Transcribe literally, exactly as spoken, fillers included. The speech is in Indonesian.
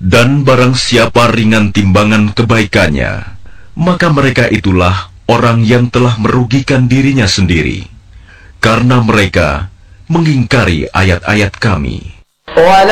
Dan barang siapa ringan timbangan kebaikannya, maka mereka itulah orang yang telah merugikan dirinya sendiri, karena mereka mengingkari ayat-ayat kami.